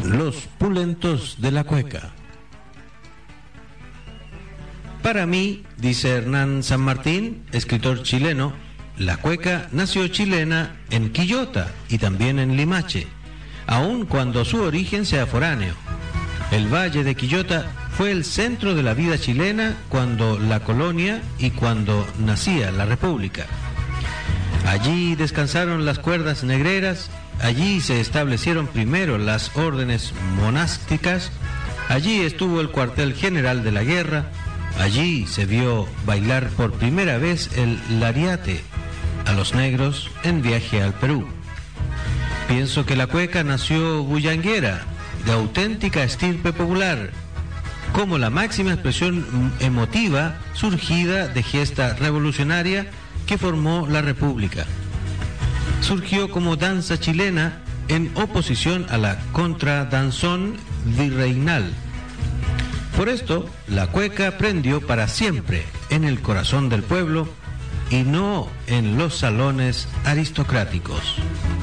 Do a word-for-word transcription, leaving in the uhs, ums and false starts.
Los pulentos de la cueca. Para mí, dice Hernán San Martín, escritor chileno, la cueca nació chilena en Quillota y también en Limache, aun cuando su origen sea foráneo. El valle de Quillota fue el centro de la vida chilena cuando la colonia y cuando nacía la república. Allí descansaron las cuerdas negreras, allí se establecieron primero las órdenes monásticas, allí estuvo el cuartel general de la guerra, allí se vio bailar por primera vez el lariate a los negros en viaje al Perú. Pienso que la cueca nació bullanguera, de auténtica estirpe popular, como la máxima expresión emotiva surgida de gesta revolucionaria que formó la República. Surgió como danza chilena en oposición a la contradanzón virreinal. Por esto, la cueca prendió para siempre en el corazón del pueblo y no en los salones aristocráticos.